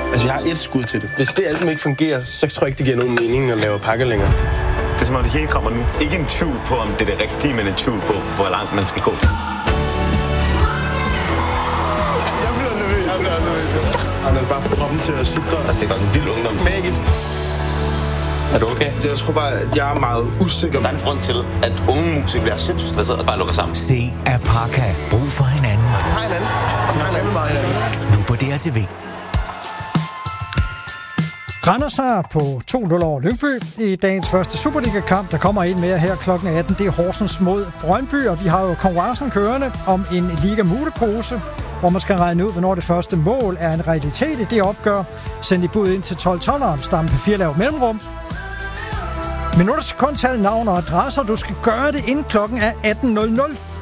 Altså, jeg har et skud til det. Hvis det alt ikke fungerer, så tror jeg ikke, det giver nogen mening at lave pakker længere. Det er som om det hele kommer nu. Ikke en tvivl på, om det er det rigtige, men en tvivl på, hvor langt man skal gå. Jeg bliver nervøs. Han er bare for kroppen til at sidde der. Altså, det var en vild ungdom. Magisk. Er du okay? Jeg tror bare, at jeg er meget usikker. Der er en grund til, at unge musikere bliver sindssygt stresset og bare lukker sammen. Se Apaka. Brug for hinanden. Hej hinanden. Nu på DRTV. Randers har på 2-0 over Lyngby i dagens første Superliga-kamp. Der kommer en mere her klokken 18. Det er Horsens mod Brøndby, og vi har jo konkurrencen kørende om en Liga-mutepose, hvor man skal regne ud, hvornår det første mål er en realitet i det opgør. Send i bud ind til 12-12'eren, stamme på 4 lavt mellemrum. Men nu er der sekundtal, navn og adresser, du skal gøre det inden klokken er 18.00.